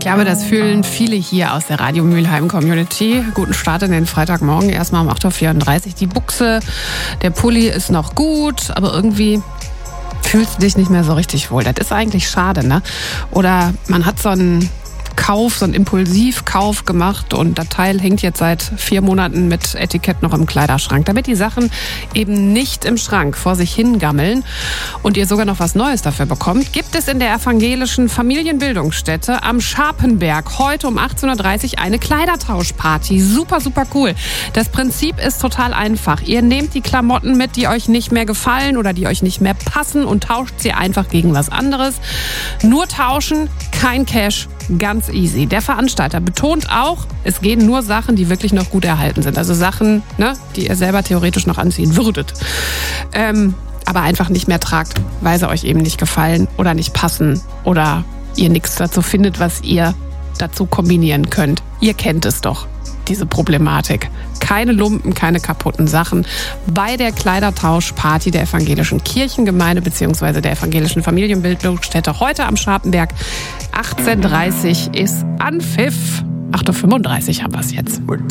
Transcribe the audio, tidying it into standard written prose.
glaube, das fühlen viele hier aus der Radio Mülheim-Community. Guten Start in den Freitagmorgen, erstmal um 8.34 Uhr. Die Buchse, der Pulli ist noch gut, aber irgendwie fühlst du dich nicht mehr so richtig wohl. Das ist eigentlich schade, ne? Oder man hat so einen Impulsivkauf gemacht und das Teil hängt jetzt seit 4 Monaten mit Etikett noch im Kleiderschrank. Damit die Sachen eben nicht im Schrank vor sich hingammeln und ihr sogar noch was Neues dafür bekommt, gibt es in der evangelischen Familienbildungsstätte am Scharpenberg heute um 18.30 Uhr eine Kleidertauschparty. Super, super cool. Das Prinzip ist total einfach. Ihr nehmt die Klamotten mit, die euch nicht mehr gefallen oder die euch nicht mehr passen und tauscht sie einfach gegen was anderes. Nur tauschen, kein Cash. Ganz easy. Der Veranstalter betont auch, es gehen nur Sachen, die wirklich noch gut erhalten sind. Also Sachen, ne, die ihr selber theoretisch noch anziehen würdet. Aber einfach nicht mehr tragt, weil sie euch eben nicht gefallen oder nicht passen oder ihr nichts dazu findet, was ihr dazu kombinieren könnt. Ihr kennt es doch, diese Problematik. Keine Lumpen, keine kaputten Sachen bei der Kleidertauschparty der evangelischen Kirchengemeinde bzw. der evangelischen Familienbildungsstätte heute am Scharpenberg. 18.30 Uhr ist Anpfiff. 8.35 Uhr haben wir es jetzt.